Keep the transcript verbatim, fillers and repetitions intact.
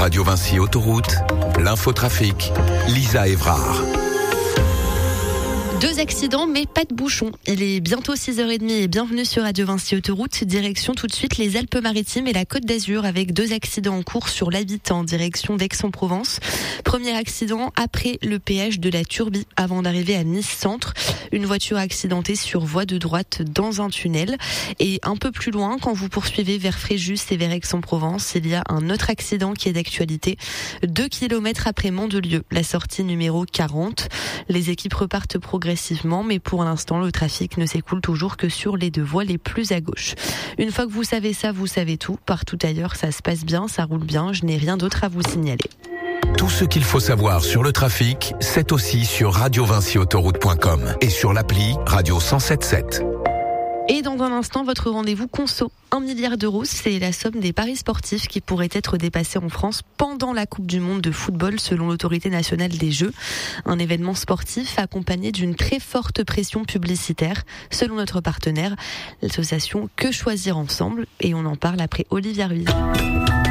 Radio Vinci Autoroute, l'infotrafic, Lisa Évrard. Deux accidents, mais pas de bouchons. Il est bientôt six heures trente et bienvenue sur Radio Vinci Autoroute. Direction tout de suite les Alpes-Maritimes et la Côte d'Azur avec deux accidents en cours sur l'Habitant en direction d'Aix-en-Provence. Premier accident après le péage de la Turbie avant d'arriver à Nice Centre. Une voiture accidentée sur voie de droite dans un tunnel. Et un peu plus loin, quand vous poursuivez vers Fréjus et vers Aix-en-Provence, il y a un autre accident qui est d'actualité. Deux kilomètres après Mandelieu, la sortie numéro quarante. Les équipes repartent progressivement, mais pour l'instant, le trafic ne s'écoule toujours que sur les deux voies les plus à gauche. Une fois que vous savez ça, vous savez tout. Partout ailleurs, ça se passe bien, ça roule bien. Je n'ai rien d'autre à vous signaler. Tout ce qu'il faut savoir sur le trafic, c'est aussi sur radio vinci autoroute point com et sur l'appli Radio cent sept sept. Et dans un instant, votre rendez-vous conso. Un milliard d'euros, c'est la somme des paris sportifs qui pourraient être dépassés en France pendant la Coupe du Monde de football selon l'autorité nationale des Jeux. Un événement sportif accompagné d'une très forte pression publicitaire selon notre partenaire, l'association Que Choisir Ensemble. Et on en parle après Olivia Ruiz.